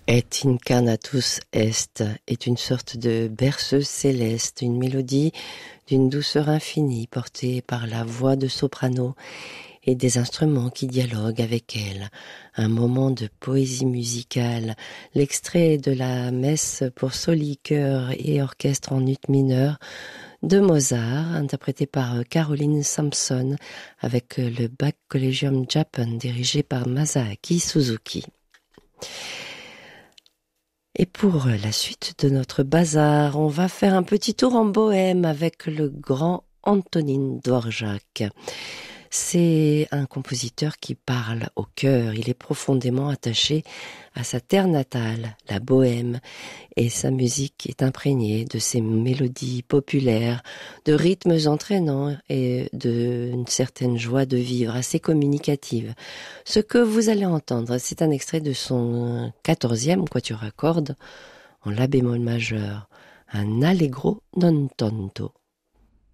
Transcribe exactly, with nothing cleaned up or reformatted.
Et incarnatus est est une sorte de berceuse céleste, une mélodie d'une douceur infinie portée par la voix de soprano et des instruments qui dialoguent avec elle. Un moment de poésie musicale. L'extrait de la messe pour soli, chœur et orchestre en ut mineur de Mozart, interprété par Caroline Sampson avec le Bach Collegium Japan dirigé par Masaaki Suzuki. Et pour la suite de notre bazar, on va faire un petit tour en Bohème avec le grand Antonín Dvořák. C'est un compositeur qui parle au cœur. Il est profondément attaché à sa terre natale, la Bohème, et sa musique est imprégnée de ses mélodies populaires, de rythmes entraînants et d'une certaine joie de vivre assez communicative. Ce que vous allez entendre, c'est un extrait de son quatorzième quatuor à cordes en la bémol majeur, un allegro non tonto.